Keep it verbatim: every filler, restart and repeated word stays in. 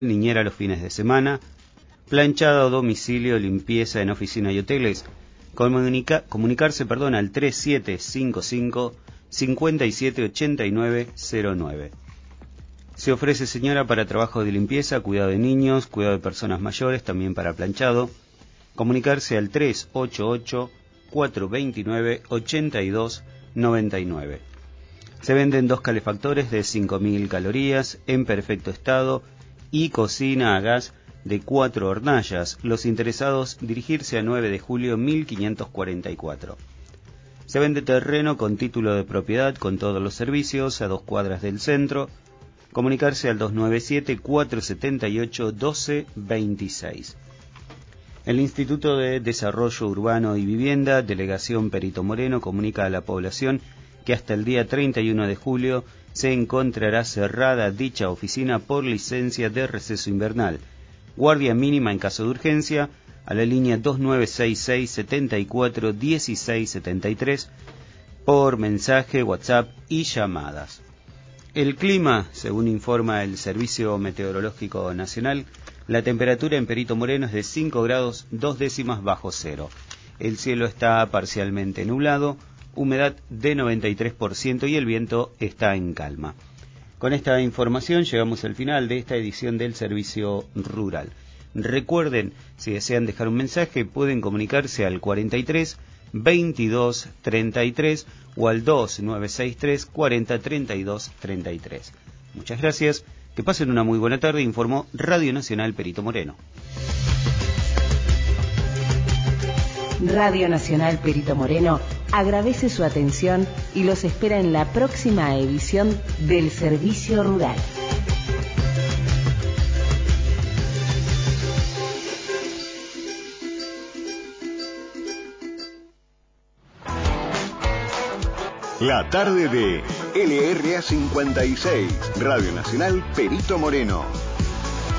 niñera los fines de semana, planchado a domicilio, limpieza en oficina y hoteles. Comunica, comunicarse perdón, al tres siete cinco cinco, cinco siete ocho nueve cero nueve. Se ofrece, señora, para trabajo de limpieza, cuidado de niños, cuidado de personas mayores, también para planchado. Comunicarse al tres ocho ocho, cuatro dos nueve, ocho dos nueve nueve. Se venden dos calefactores de cinco mil calorías en perfecto estado y cocina a gas de cuatro hornallas. Los interesados dirigirse a nueve de julio mil quinientos cuarenta y cuatro. Se vende terreno con título de propiedad con todos los servicios a dos cuadras del centro. Comunicarse al dos nueve siete, cuatro siete ocho, uno dos dos seis. El Instituto de Desarrollo Urbano y Vivienda, Delegación Perito Moreno, comunica a la población que hasta el día treinta y uno de julio se encontrará cerrada dicha oficina por licencia de receso invernal. Guardia mínima en caso de urgencia a la línea dos nueve seis seis, siete cuatro, uno seis siete tres por mensaje, WhatsApp y llamadas. El clima, según informa el Servicio Meteorológico Nacional, la temperatura en Perito Moreno es de cinco grados dos décimas bajo cero. El cielo está parcialmente nublado, humedad de noventa y tres por ciento y el viento está en calma. Con esta información llegamos al final de esta edición del Servicio Rural. Recuerden, si desean dejar un mensaje, pueden comunicarse al cuarenta y tres, veintidós, treinta y tres o al dos nueve seis tres, cuarenta, treinta y dos, treinta y tres. Muchas gracias, que pasen una muy buena tarde, informó Radio Nacional Perito Moreno. Radio Nacional Perito Moreno agradece su atención y los espera en la próxima edición del Servicio Rural. La tarde de L R A cincuenta y seis, Radio Nacional Perito Moreno.